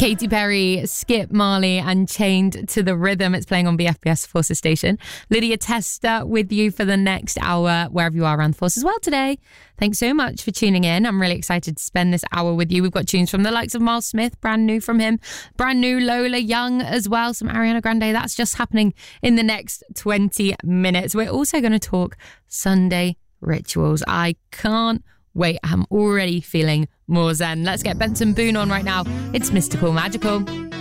Katy Perry, Skip Marley and Chained to the Rhythm. It's playing on BFBS Forces Station. Lydia Testa with you for the next hour, wherever you are around the Force as well today. Thanks so much for tuning in. I'm really excited to spend this hour with you. We've got tunes from the likes of Miles Smith, brand new from him, brand new Lola Young as well, some Ariana Grande. That's just happening in the next 20 minutes. We're also going to talk Sunday rituals. I can't wait. I'm already feeling more zen. Let's get Benson Boone on right now. It's Mystical Magical.